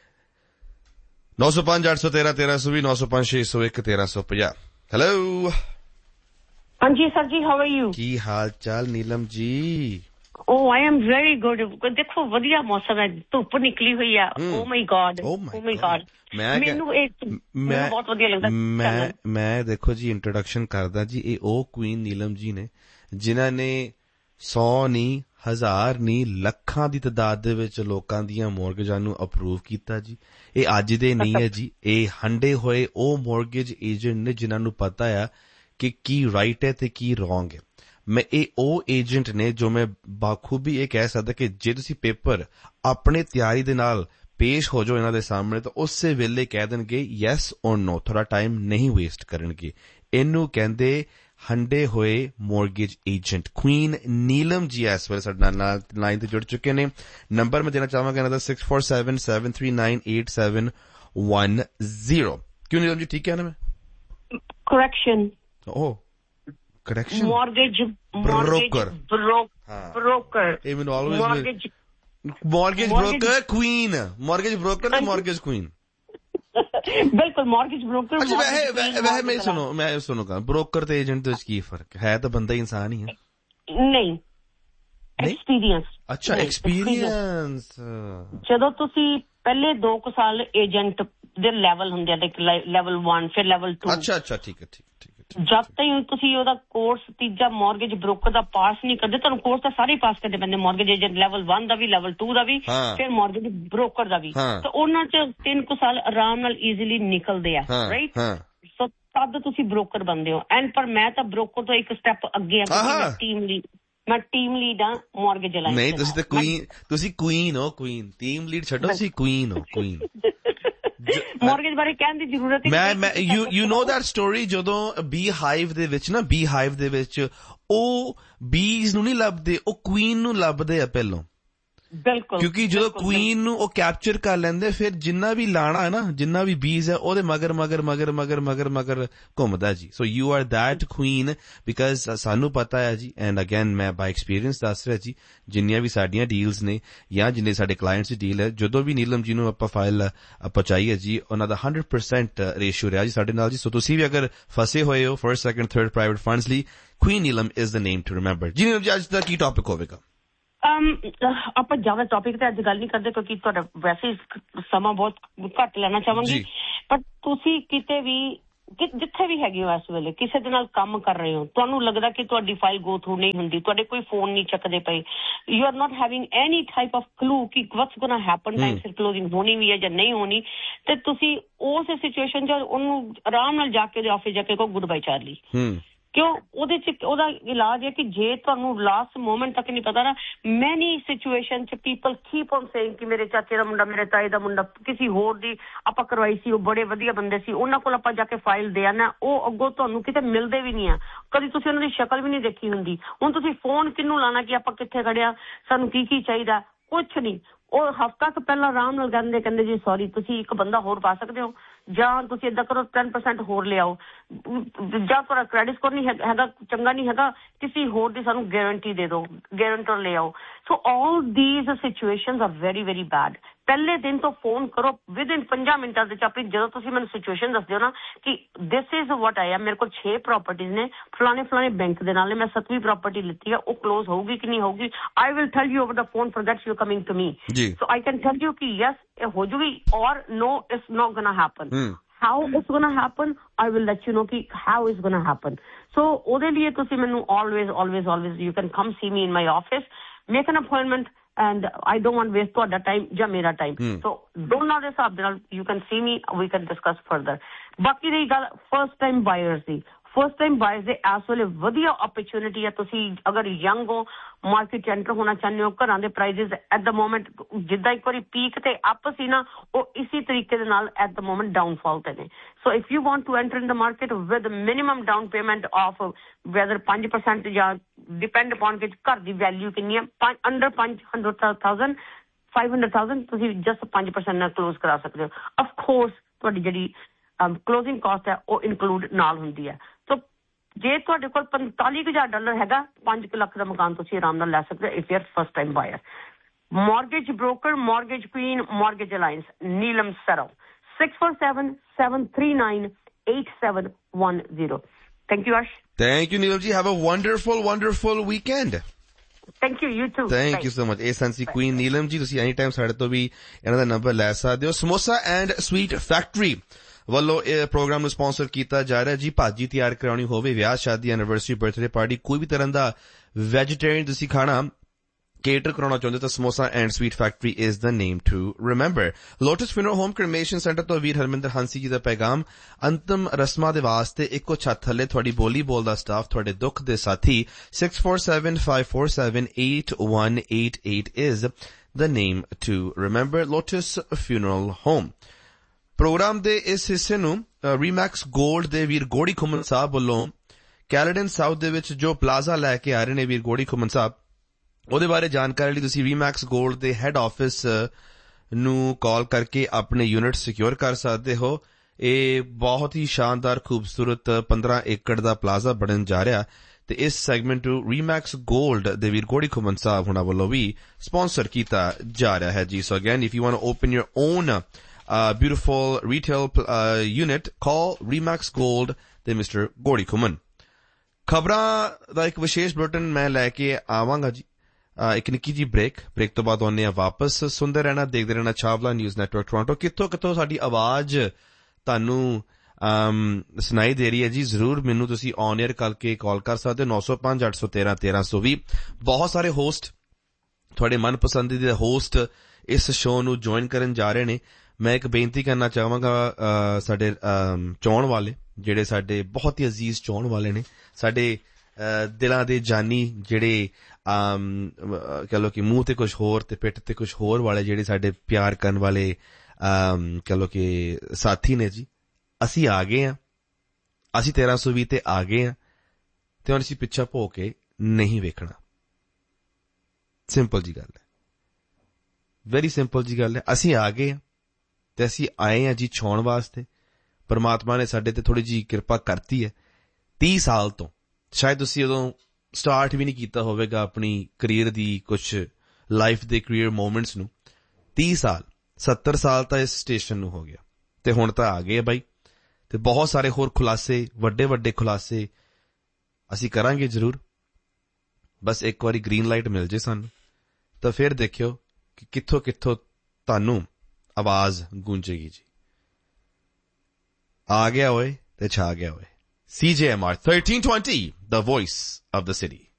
905-813-1320 905-601-1350। ਹੈਲੋ ਹਾਂਜੀ ਸਰ ਜੀ, ਹਾਊ ਆਰ ਯੂ? ਕੀ ਹਾਲ ਚਾਲ Neelam ji? I am very good. ਦੇਖੋ ਵਧੀਆ ਮੌਸਮ ਹੈ, ਧੁੱਪ ਨਿਕਲੀ ਹੋਈ ਆ। ਓ ਮਾਈ ਗॉड, ਓ ਮਾਈ ਗॉड। ਮੈਨੂੰ ਬਹੁਤ ਵਧੀਆ ਲੱਗਦਾ। ਮੈਂ ਦੇਖੋ ਜੀ ਇੰਟਰੋਡਕਸ਼ਨ ਕਰਦਾ ਜੀ। ਇਹ ਉਹ ਕੁਈਨ ਨੀਲਮ ਜੀ ਨੇ ਜਿਨ੍ਹਾਂ ਨੇ 100 ਨਹੀਂ, 1000 ਨਹੀਂ, ਲੱਖਾਂ ਦੀ ਤਾਦਾਦ ਦੇ ਵਿੱਚ ਲੋਕਾਂ ਦੀਆਂ ਮੌਰਗੇਜਾਂ ਨੂੰ ਅਪਰੂਵ ਕੀਤਾ ਜੀ। ਇਹ ਅੱਜ ਦੇ ਨਹੀਂ ਹੈ ਜੀ, ਇਹ ਹੰਡੇ ਹੋਏ ਉਹ ਮੌਰਗੇਜ ਏਜੰਟ ਨੇ ਜਿਨ੍ਹਾਂ ਨੂੰ ਪਤਾ ਆ ਕਿ ਕੀ ਰਾਈਟ ਹੈ ਤੇ ਕੀ ਰੋਂਗ ਹੈ। ਮੈਂ ਇਹ ਉਹ ਏਜੰਟ ਨੇ ਜੋ ਮੈਂ ਬਾਖੂਬੀ ਇਹ ਕਹਿ ਸਕਦਾ ਕਿ ਜੇ ਤੁਸੀਂ ਪੇਪਰ ਆਪਣੇ ਤਿਆਰੀ ਦੇ ਨਾਲ ਪੇਸ਼ ਹੋ ਜਾਓ ਇਹਨਾਂ ਦੇ ਸਾਹਮਣੇ ਤਾਂ ਉਸੇ ਵੇਲੇ ਕਹਿ ਦੇਣਗੇ ਯੈਸ ਔਰ ਨੋ, ਥੋੜਾ ਟਾਈਮ ਨਹੀਂ ਵੇਸਟ ਕਰਨਗੇ। ਇਹਨੂੰ ਕਹਿੰਦੇ ਹੰਡੇ ਹੋਏ mortgage agent. Queen Neelam ji ਇਸ ਵੇਲੇ ਸਾਡੇ ਨਾਲ ਲਾਈਨ ਤੇ ਜੁੜ ਚੁੱਕੇ ਨੇ। ਨੰਬਰ ਮੈਂ ਦੇਣਾ ਚਾਹਾਂਗਾ ਇਹਨਾਂ ਦਾ 6477398710। ਕਿਉਂ ਨੀਲਮ ਜੀ, ਠੀਕ ਹੈ ਨਾ? ਮੈਂ ਕਰੈਕਸ਼ਨ correction mortgage broker ਇਹ ਮੈਨੂੰ always mortgage broker queen mortgage broker ਤੇ mortgage queen ਬਿਲਕੁਲ mortgage broker। ਅੱਛਾ ਵੈਸੇ ਮੈਂ ਸੁਣੋ ਬ੍ਰੋਕਰ ਤੇ ਏਜੰਟ ਦੇ ਵਿੱਚ ਕੀ ਫਰਕ ਹੈ? ਤਾਂ ਬੰਦਾ ਇਨਸਾਨ ਹੀ ਹੈ। ਨਹੀਂ ਐਕਸਪੀਰੀਅੰਸ। ਅੱਛਾ ਐਕਸਪੀਰੀਅੰਸ। ਜਦੋਂ ਤੁਸੀਂ ਪਹਿਲੇ 2 ਸਾਲ ਏਜੰਟ ਦੇ ਲੈਵਲ ਹੁੰਦੇ ਆ, ਲੈਵਲ 1 ਫਿਰ ਲੈਵਲ 2। ਅੱਛਾ ਠੀਕ ਹੈ। ਜਦ ਤਾਈਂ ਤੁਸੀਂ ਉਹਦਾ ਕੋਰਸ ਤੀਜਾ ਮੌਰਗੇਜ ਬ੍ਰੋਕਰ ਦਾ ਪਾਸ ਨਹੀਂ ਕਰਦੇ, ਤੁਹਾਨੂੰ ਕੋਰਸ ਤਾਂ ਸਾਰੇ ਪਾਸ ਕਰਨੇ ਪੈਂਦੇ, ਮੌਰਗੇਜ ਏਜੰਟ ਲੈਵਲ 1 ਦਾ ਵੀ, ਲੈਵਲ 2 ਦਾ ਵੀ, ਫਿਰ ਮੌਰਗੇਜ ਬ੍ਰੋਕਰ ਦਾ ਵੀ। ਤੇ ਉਹਨਾਂ ਚ 3 ਸਾਲ ਆਰਾਮ ਨਾਲ ਈਜ਼ੀਲੀ ਨਿਕਲਦੇ ਆ, ਰਾਈਟ? ਸੋ ਤਦ ਤੁਸੀਂ ਬ੍ਰੋਕਰ ਬਣਦੇ ਹੋ। ਐਂਡ ਪਰ ਮੈਂ ਤਾਂ ਬ੍ਰੋਕਰ ਤੋਂ ਇੱਕ ਸਟੈਪ ਅੱਗੇ ਆ, ਮੈਂ ਟੀਮ ਲੀਡ ਆ ਮੌਰਗੇਜ ਅਲਾਈਅੰਸ। ਨਹੀਂ, ਤੁਸੀਂ ਤਾਂ ਤੁਸੀਂ ਕੁਈਨ ਹੋ, ਕੁਈਨ। ਟੀਮ ਲੀਡ ਛੱਡੋ, ਤੁਸੀਂ ਕੁਈਨ ਹੋ, ਕੁਈਨ। ਮੌਰਗੇਜ ਬਾਰੇ ਕਹਿਣ ਦੀ ਜ਼ਰੂਰਤ ਨਹੀਂ। ਯੂ ਨੋ ਦੈਟ ਸਟੋਰੀ, ਜਦੋਂ ਬੀ ਹਾਈਵ ਦੇ ਵਿੱਚ ਉਹ ਬੀਜ਼ ਨੂੰ ਨਹੀਂ ਲੱਭਦੇ, ਉਹ ਕੁਈਨ ਨੂੰ ਲੱਭਦੇ ਆ ਪਹਿਲੋਂ। ਬਿਲਕੁਲ, ਕਿਉਂਕਿ ਜਦੋਂ ਕੁਈਨ ਨੂੰ ਉਹ ਕੈਪਚਰ ਕਰ ਲੈਂਦੇ, ਫਿਰ ਜਿੰਨਾ ਵੀ ਲਾਣਾ ਹੈ ਨਾ, ਜਿੰਨਾ ਵੀ ਬੀਜ਼ ਹੈ, ਉਹਦੇ ਮਗਰ ਘੁੰਮਦਾ ਜੀ। So you are that Queen, because ਸਾਨੂੰ ਪਤਾ ਹੈ ਜੀ, ਐਂਡ ਅਗੇਨ ਮੈਂ ਬਾਈ ਐਕਸਪੀਰੀਅੰਸ ਦੱਸ ਰਿਹਾ ਜੀ, ਜਿੰਨੀਆਂ ਵੀ ਸਾਡੀਆਂ ਡੀਲਸ ਨੇ ਜਾਂ ਜਿੰਨੇ ਸਾਡੇ ਕਲਾਇੰਟਸ ਦੀ ਡੀਲ ਹੈ, ਜਦੋਂ ਵੀ ਨੀਲਮ ਜੀ ਨੂੰ ਆਪਾਂ ਫਾਈਲ ਪਹੁੰਚਾਈ ਹੈ ਜੀ, ਉਹਨਾਂ ਦਾ 100% ਰੇਸ਼ੀਓ ਰਿਹਾ ਜੀ ਸਾਡੇ ਨਾਲ ਜੀ। ਸੋ ਤੁਸੀਂ ਵੀ ਅਗਰ ਫਸੇ ਹੋਏ ਹੋ first, second, third private funds ਲਈ, Queen Neelam is the name to remember ਜੀ। ਨੀਲਮ ਜੀ, ਅੱਜ ਦਾ ਕੀ ਟੌਪਿਕ ਹੋਵੇਗਾ? ਆਪਾਂ ਜ਼ਿਆਦਾ ਟੌਪਿਕ ਤੇ ਅੱਜ ਗੱਲ ਨਹੀਂ ਕਰਦੇ, ਕਿਉਂਕਿ ਤੁਹਾਡਾ ਵੈਸੇ ਸਮਾਂ ਬਹੁਤ ਘੱਟ ਲੈਣਾ ਚਾਹਾਂਗੀ। ਪਰ ਤੁਸੀਂ ਕਿਤੇ ਵੀ, ਜਿੱਥੇ ਵੀ ਹੈਗੇ ਹੋ ਇਸ ਵੇਲੇ, ਕਿਸੇ ਦੇ ਨਾਲ ਕੰਮ ਕਰ ਰਹੇ ਹੋ, ਤੁਹਾਨੂੰ ਲੱਗਦਾ ਕਿ ਤੁਹਾਡੀ ਫਾਈਲ ਗੋ ਥਰੂ ਨਹੀਂ ਹੁੰਦੀ, ਤੁਹਾਡੇ ਕੋਈ ਫੋਨ ਨਹੀਂ ਚੱਕਦੇ ਪਏ, you are note having any type of ਕਲੂ ਕਿ ਵਟਸ ਗੋਣਾ ਹੈਪਨ, ਟਾਈਮ ਸਿਰ ਕਲੋਜ਼ਿੰਗ ਹੋਣੀ ਵੀ ਹੈ ਜਾਂ ਨਹੀਂ ਹੋਣੀ, ਤੇ ਤੁਸੀਂ ਉਸ ਸਿਚੁਏਸ਼ਨ 'ਚ ਉਹਨੂੰ ਆਰਾਮ ਨਾਲ ਜਾ ਕੇ ਉਹਦੇ ਆਫਿਸ ਜਾ ਕੇ ਕਹੋ ਗੁੱਡ ਬਾਈ ਚਾਰਲੀ। ਕਿਉਂ? ਉਹਦੇ ਚ ਉਹਦਾ ਇਲਾਜ ਹੈ ਕਿ ਜੇ ਤੁਹਾਨੂੰ ਲਾਸਟ ਮੋਮੈਂਟ ਤੱਕ ਨਹੀਂ ਪਤਾ ਨਾ, ਮੈਨੀ ਸਿਚੁਏਸ਼ਨ ਚ ਪੀਪਲ ਕੀਪ ਔਨ ਸੇਇੰਗ ਕਿ ਮੇਰੇ ਚਾਚੇ ਦਾ ਮੁੰਡਾ, ਮੇਰੇ ਤਾਏ ਦਾ ਮੁੰਡਾ, ਕਿਸੇ ਹੋਰ ਦੀ ਆਪਾਂ ਕਰਵਾਈ ਸੀ, ਉਹ ਬੜੇ ਵਧੀਆ ਬੰਦੇ ਸੀ, ਉਹਨਾਂ ਕੋਲ ਆਪਾਂ ਜਾ ਕੇ ਫਾਈਲ ਦੇ ਆਣਾ, ਉਹ ਅੱਗੋਂ ਤੁਹਾਨੂੰ ਕਿਤੇ ਮਿਲਦੇ ਵੀ ਨਹੀਂ ਆ, ਕਦੀ ਤੁਸੀਂ ਉਹਨਾਂ ਦੀ ਸ਼ਕਲ ਵੀ ਨਹੀਂ ਦੇਖੀ ਹੁੰਦੀ। ਹੁਣ ਤੁਸੀਂ ਫੋਨ ਕਿਹਨੂੰ ਲਾਣਾ ਕਿ ਆਪਾਂ ਕਿੱਥੇ ਖੜਿਆ, ਸਾਨੂੰ ਕੀ ਚਾਹੀਦਾ, ਕੁਛ ਨਹੀਂ। ਉਹ ਹਫ਼ਤਾ ਕੁ ਪਹਿਲਾਂ ਆਰਾਮ ਨਾਲ ਕਹਿੰਦੇ ਜੀ ਸੌਰੀ, ਤੁਸੀਂ ਇੱਕ ਬੰਦਾ ਹੋਰ ਪਾ ਸਕਦੇ ਹੋ, ਜਾਂ ਤੁਸੀਂ ਏਦਾਂ ਕਰੋ 10% ਹੋਰ ਲਿਆਓ, ਜਾਂ ਤੁਹਾਡਾ ਕ੍ਰੈਡਿਟ ਸਕੋਰ ਨਹੀਂ ਹੈਗਾ, ਚੰਗਾ ਨਹੀਂ ਹੈਗਾ, ਕਿਸੇ ਹੋਰ ਦੀ ਸਾਨੂੰ ਗਾਰੰਟੀ ਦੇ ਦਿਓ, ਗਾਰੰਟਰ ਲੈ ਆਓ। ਸੋ ਆਲ these situations are very very bad. ਪਹਿਲੇ ਦਿਨ ਤੋਂ ਫੋਨ ਕਰੋ, ਵਿਦਿਨ 5 ਮਿੰਟਾਂ ਦੇ ਆਪਣੀ, ਜਦੋਂ ਤੁਸੀਂ ਮੈਨੂੰ ਸਿਚੁਏਸ਼ਨ ਦੱਸ ਦਿਓ ਨਾ ਕਿ this is what I am, ਮੇਰੇ ਕੋਲ 6 ਪ੍ਰਾਪਰਟੀਜ਼ ਨੇ, ਫਲਾਣੇ ਬੈਂਕ ਦੇ ਨਾਲ, ਮੈਂ 7ਵੀਂ ਪ੍ਰਾਪਰਟੀ ਲਿੱਤੀ ਹੈ, ਉਹ ਕਲੋਜ਼ ਹੋਊਗੀ ਕਿ ਨਹੀਂ ਹੋਊਗੀ, I will tell you over the phone, for that you coming to me, so I can tell you कि yes ਇਹ ਹੋ ਜੂਗੀ or no it's not gonna happen. How it's gonna happen, I will let you know कि how it's gonna happen. So ਉਹਦੇ ਲਈ ਤੁਸੀਂ ਮੈਨੂੰ always you can come see me in my office, make an appointment, and I don't want waste ਤੁਹਾਡਾ time ਜਾਂ ਮੇਰਾ time. So ਦੋਨਾਂ ਦੇ ਹਿਸਾਬ ਦੇ ਨਾਲ you can see me, we can discuss further. ਬਾਕੀ ਰਹੀ ਗੱਲ ਫਰਸਟ ਟਾਈਮ ਬਾਇਰਸ ਦੀ, ਫਸਟ ਟਾਈਮ ਬਾਇਰਸ ਦੇ ਇਸ ਵੇਲੇ ਵਧੀਆ ਓਪਰਚੁਨਿਟੀ ਹੈ। ਤੁਸੀਂ ਅਗਰ ਯੰਗ ਹੋ, ਮਾਰਕੀਟ 'ਚ ਐਂਟਰ ਹੋਣਾ ਚਾਹੁੰਦੇ ਹੋ, ਘਰਾਂ ਦੇ ਪ੍ਰਾਈਸਿਸ ਐਟ ਦ ਮੋਮੈਂਟ ਜਿੱਦਾਂ ਇੱਕ ਵਾਰੀ ਪੀਕ ਤੇ ਅਪ ਸੀ ਨਾ, ਉਹ ਇਸੀ ਤਰੀਕੇ ਦੇ ਨਾਲ ਐਟ ਦ ਮੋਮੈਂਟ ਡਾਊਨਫਾਲ ਤੇ ਨੇ। ਸੋ if you want to enter in the market with minimum down payment of weather 5% ਜਾਂ ਡਿਪੈਂਡ ਅਪॉन ਕਿ ਘਰ ਦੀ ਵੈਲਿਊ ਕਿੰਨੀ ਹੈ, ਅੰਡਰ 500,000 ਤੁਸੀਂ ਜਸਟ 5% ਨਾਲ ਕਲੋਜ਼ ਕਰਾ ਸਕਦੇ ਹੋ। ਅਫ ਕੋਰਸ ਤੁਹਾਡੀ ਜਿਹੜੀ ਕਲੋਜ਼ਿੰਗ ਕਾਸਟ ਹੈ ਉਹ ਇਨਕਲੂਡ ਨਾਲ ਹੁੰਦੀ ਹੈ। ਸੋ ਜੇ ਤੁਹਾਡੇ ਕੋਲ $45,000 ਹੈਗਾ, 5 ਲੱਖ ਦਾ ਮਕਾਨ ਤੁਸੀਂ ਆਰਾਮ ਨਾਲ ਲੈ ਸਕਦੇ ਹੋ if you are first time ਬਾਇਰ। Mortgage broker, mortgage Queen, mortgage alliance, Neelam ਸਰੋਂ, 647-739-8710. Thank you, Ash. Thank you, Neelam ji. Have a wonderful weekend. Thank you, you too. Thank you so much. ਇਹ ਸੰਸੀ ਕੁਈਨ ਨੀਲਮ ਜੀ, ਤੁਸੀਂ any time ਸਾਡੇ ਤੋਂ ਵੀ ਇਹਨਾਂ ਦਾ number ਲੈ ਸਕਦੇ ਹੋ। Samosa and sweet factory ਵੱਲੋਂ ਇਹ ਪ੍ਰੋਗਰਾਮ ਨੂੰ ਸਪਾਂਸਰ ਕੀਤਾ ਜਾ ਰਿਹਾ ਜੀ। ਭਾਜੀ ਤਿਆਰ ਕਰਾਉਣੀ ਹੋਵੇ, ਵਿਆਹ ਸ਼ਾਦੀ, ਐਨੀਵਰਸਰੀ, ਬਰਥਡੇ ਪਾਰਟੀ, ਕੋਈ ਵੀ ਤਰ੍ਹਾਂ ਦਾ ਵੈਜੀਟੇਰੀਅਨ ਤੁਸੀਂ ਖਾਣਾ cater ਕਰਾਉਣਾ ਚਾਹੁੰਦੇ ਤਾਂ samosa and sweet factory is the name to remember. Lotus funeral home ਕ੍ਰਿਮੇਸ਼ਨ centre ਤੋਂ ਵੀਰ ਹਰਮਿੰਦਰ ਹੰਸੀ ਜੀ ਦਾ ਪੈਗਾਮ, ਅੰਤਮ ਰਸਮਾਂ ਦੇ ਵਾਸਤੇ ਇੱਕੋ ਛੱਤ ਥੱਲੇ ਤੁਹਾਡੀ ਬੋਲੀ ਬੋਲਦਾ ਸਟਾਫ, ਤੁਹਾਡੇ ਦੁੱਖ ਦੇ ਸਾਥੀ। 647-547-8188 is the name to remember. Lotus Funeral Home। Programme ਦੇ ਇਸ ਹਿੱਸੇ ਨੂੰ ਰੀਮੈਕਸ ਗੋਲਡ ਦੇ ਵੀਰ ਗੋੜੀ ਖੁਮਨ ਸਾਹਿਬ ਵੱਲੋਂ ਕੈਲੇਡਨ ਸਾਊਥ ਦੇ ਵਿੱਚ ਜੋ ਪਲਾਜ਼ਾ ਲੈ ਕੇ ਆ ਰਹੇ ਨੇ ਵੀਰ ਗੋੜੀ ਖੁਮਨ ਸਾਹਿਬ, ਉਹਦੇ ਬਾਰੇ ਜਾਣਕਾਰੀ ਲਈ ਤੁਸੀਂ ਰੀਮੈਕਸ ਗੋਲਡ ਦੇ ਹੈਡ ਆਫਿਸ ਨੂੰ ਕਾਲ ਕਰਕੇ ਆਪਣੇ ਯੂਨਿਟ ਸਿਕਿਉਰ ਕਰ ਸਕਦੇ ਹੋ। ਇਹ ਬਹੁਤ ਹੀ ਸ਼ਾਨਦਾਰ ਖੂਬਸੂਰਤ 15 ਏਕੜ ਦਾ ਪਲਾਜ਼ਾ ਬਣਨ ਜਾ ਰਿਹਾ ਤੇ ਇਸ ਸੈਗਮੈਂਟ ਨੂੰ ਰੀਮੈਕਸ ਗੋਲਡ ਦੇ ਵੀਰ ਗੋੜੀ ਖੁਮਨ ਸਾਹਿਬ ਹੁਣਾਂ ਵੱਲੋਂ ਵੀ ਸਪਾਂਸਰ ਕੀਤਾ ਜਾ ਰਿਹਾ ਹੈ ਜੀ। ਸੋ again if you want to open your own beautiful retail unit, call Remax Gold ਤੇ ਮਿਸਟਰ ਗੋੜੀ ਖੁਮਨ। ਖਬਰਾਂ ਦਾ ਇੱਕ ਵਿਸ਼ੇਸ਼ ਬੁਲੇਟਿਨ ਮੈਂ ਲੈ ਕੇ ਆਵਾਂਗਾ ਜੀ। ਇੱਕ ਨਿੱਕੀ ਜੀ ਬ੍ਰੇਕ ਤੋਂ ਬਾਅਦ ਆਉਂਦੇ ਆ ਵਾਪਸ। ਸੁਣਦੇ ਰਹਿਣਾ, ਦੇਖਦੇ ਰਹਿਣਾ ਛਾਵਲਾ ਨਿਊਜ਼ ਨੈਟਵਰਕ ਟੋਰਾਂਟੋ। ਕਿੱਥੋਂ ਸਾਡੀ ਆਵਾਜ਼ ਤੁਹਾਨੂੰ ਸੁਣਾਈ ਦੇ ਰਹੀ ਹੈ ਜੀ, ਜ਼ਰੂਰ ਮੈਨੂੰ ਤੁਸੀਂ ਔਨ 에ਅਰ ਕਰਕੇ ਕਾਲ ਕਰ ਸਕਦੇ ਹੋ 905 813 1320। ਬਹੁਤ ਸਾਰੇ ਹੋਸਟ, ਤੁਹਾਡੇ ਮਨਪਸੰਦ ਦੇ ਹੋਸਟ ਇਸ ਸ਼ੋਅ ਨੂੰ ਜੁਆਇਨ ਕਰਨ ਜਾ ਰਹੇ ਨੇ। ਮੈਂ ਇੱਕ ਬੇਨਤੀ ਕਰਨਾ ਚਾਹਾਂਗਾ ਸਾਡੇ ਚਾਹੁਣ ਵਾਲੇ, ਜਿਹੜੇ ਸਾਡੇ ਬਹੁਤ ਹੀ ਅਜ਼ੀਜ਼ ਚਾਹੁਣ ਵਾਲੇ ਨੇ, ਸਾਡੇ ਦਿਲਾਂ ਦੇ ਜਾਨੀ, ਜਿਹੜੇ ਕਹਿ ਲਓ ਕਿ ਮੂੰਹ ਤੇ ਕੁਛ ਹੋਰ ਤੇ ਪਿੱਠ ਤੇ ਕੁਛ ਹੋਰ ਵਾਲੇ, ਜਿਹੜੇ ਸਾਡੇ ਪਿਆਰ ਕਰਨ ਵਾਲੇ ਕਹਿ ਲਓ ਕਿ ਸਾਥੀ ਨੇ ਜੀ। ਅਸੀਂ ਆ ਗਏ ਹਾਂ, ਅਸੀਂ 1320 ਤੇ ਆ ਗਏ ਹਾਂ ਤੇ ਹੁਣ ਅਸੀਂ ਪਿੱਛਾ ਭੋ ਕੇ ਨਹੀਂ ਵੇਖਣਾ। ਸਿੰਪਲ ਜੀ ਗੱਲ ਹੈ, ਵੈਰੀ ਸਿੰਪਲ ਜੀ ਗੱਲ ਹੈ। ਅਸੀਂ ਆ ਗਏ ਹਾਂ ਤੇ ਅਸੀਂ ਆਏ ਹਾਂ ਜੀ ਛਾਉਣ ਵਾਸਤੇ। ਪਰਮਾਤਮਾ ਨੇ ਸਾਡੇ ਤੇ ਥੋੜੀ ਜਿਹੀ ਕਿਰਪਾ ਕਰਤੀ ਹੈ। 30 ਸਾਲ ਤੋਂ, ਸ਼ਾਇਦ ਤੁਸੀਂ ਉਦੋਂ ਸਟਾਰਟ ਵੀ ਨਹੀਂ ਕੀਤਾ ਹੋਵੇਗਾ ਆਪਣੀ ਕਰੀਅਰ ਦੀ ਕੁਛ ਲਾਈਫ ਦੇ ਕਰੀਅਰ ਮੂਮੈਂਟਸ ਨੂੰ। 30 ਸਾਲ 70 ਸਾਲ ਤਾਂ ਇਸ ਸਟੇਸ਼ਨ ਨੂੰ ਹੋ ਗਿਆ ਤੇ ਹੁਣ ਤਾਂ ਆ ਗਏ ਆ ਬਾਈ। ਤੇ ਬਹੁਤ ਸਾਰੇ ਹੋਰ ਖੁਲਾਸੇ, ਵੱਡੇ ਖੁਲਾਸੇ ਅਸੀਂ ਕਰਾਂਗੇ ਜ਼ਰੂਰ। ਬਸ ਇੱਕ ਵਾਰੀ ਗ੍ਰੀਨ ਲਾਈਟ ਮਿਲ ਜੇ ਸਾਨੂੰ, ਤਾਂ ਫਿਰ ਦੇਖਿਓ ਕਿ ਕਿੱਥੋਂ ਤੁਹਾਨੂੰ ਆਵਾਜ਼ ਗੂੰਜੇਗੀ ਜੀ। ਆ ਗਿਆ ਓਏ ਤੇ ਛਾ ਗਿਆ ਓਏ। CJMR 1320, the voice of the city.